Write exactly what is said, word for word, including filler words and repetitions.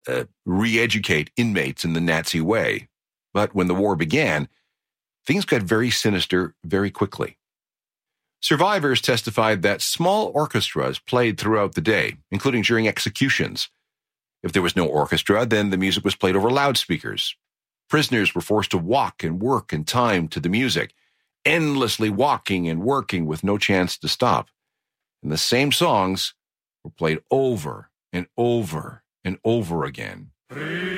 uh, re-educate inmates in the Nazi way. But when the war began, things got very sinister very quickly. Survivors testified that small orchestras played throughout the day, including during executions. If there was no orchestra, then the music was played over loudspeakers. Prisoners were forced to walk and work in time to the music, endlessly walking and working with no chance to stop. And the same songs were played over and over and over again.